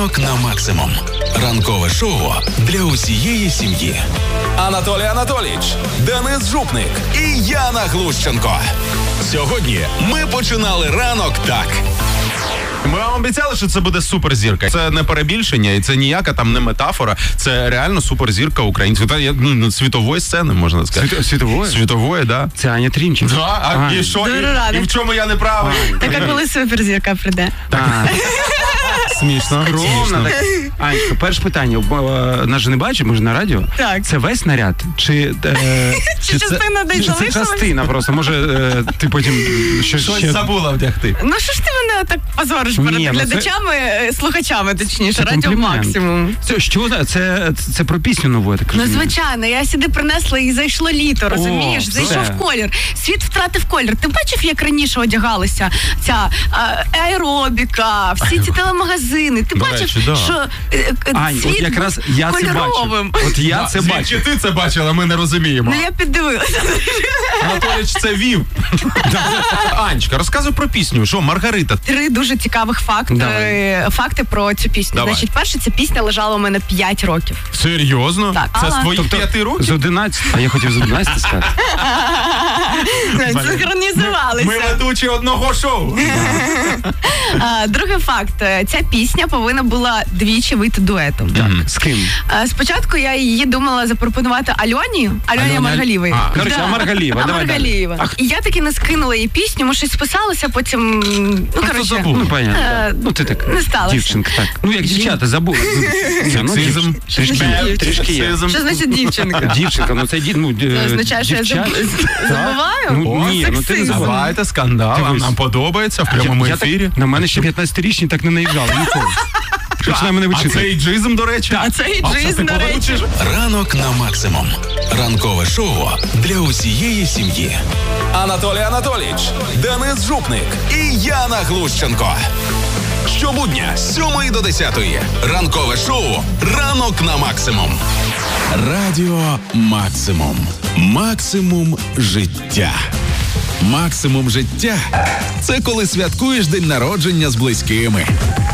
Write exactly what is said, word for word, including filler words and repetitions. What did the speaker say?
Ранок на максимум. Ранкове шоу для усієї сім'ї. Анатолій Анатолійович, Денис Жупник і Яна Глущенко. Сьогодні ми починали ранок так. Ми вам обіцяли, що це буде суперзірка. Це не перебільшення, і це ніяка там не метафора. Це реально суперзірка української, ну, світової сцени, можна сказати. Світ, світової? Світової, да. Це Аня Трінченко. Да, а, і що? І, і в чому я не правий? Так, а коли суперзірка прийде? Так. Смішно. Скромно. Так. Анечка, перше питання. Нас же не бачить, ми ж на радіо. Так. Це весь наряд? Чи, е, чи частина десь залишилась? Це частина просто. Може, е, ти потім щось, щось ще... забула вдягти. Ну що ж ти мене так позориш перед Ні, ну, глядачами, це... слухачами, точніше, це радіо комплімент. Максимум. Це що? Це, це, це про пісню нову, я так Ну, розумію. звичайно, я сюди принесла і зайшло літо, розумієш? О, Зайшов все. колір. Світ втратив колір. Ти бачив, як раніше одягалися ця а, аеробіка, всі ці телемагазини. Ти До бачив, речі, да. що е, е, Ань, світ от якраз я це кольоровим. бачив. От я Да, це звідки бачив. ти це бачила, ми не розуміємо. Ну, я піддивилася. Анатолійович це вів. Анечка, розказуй про пісню. Що, Маргарита? Три дуже цікавих факти, Давай. факти про цю пісню. Давай. Значить, перше, ця пісня лежала у мене п'ять років. Серйозно? Так. Це Ага. з твоїх Тобто, п'яти років? З одинадцяти. А я хотів з одинадцяти сказати. Синхронізувалися. Ми ведучі одного шоу. А, Другий факт. Ця пісня повинна була двічі вийти дуетом. Так, з ким? А, Спочатку я її думала запропонувати Альоні, Альоні Альона- Маргалієвої. А, коротше, а Маргалієва, А давай далі. Маргалієва. І я таки не скинула їй пісню, ми щось списалися, потім, ну, коротше, забув? Ну, понятно. Е, Ну, ти так, не сталося. дівчинка, так. Ну, як дівчата, забула. Ні, ну, Сексизм. Трішки, значить трішки є. Сексизм. що значить дівчинка? Дівчинка, ну це ді- ну, Це означає, що я дівчат. заб- забуваю? Ну, О, ні, ну ти не сексизм. забувай. Давайте скандал, Дивись. нам подобається в прямому Я ефірі. Так, на мене ще п'ятнадцятирічні так не наїжджали, ніколи. Починає мене А вичити. це іджизм, до речі? А це це іджизм, ти до речі. получиш? Ранок на максимум. Ранкове шоу для усієї сім'ї. Анатолій Анатолійович, Денис Жупник і Яна Глущенко. Щобудня з сьомої до десятої. Ранкове шоу «Ранок на максимум». Радіо Максимум. Максимум життя. Максимум життя – це коли святкуєш день народження з близькими.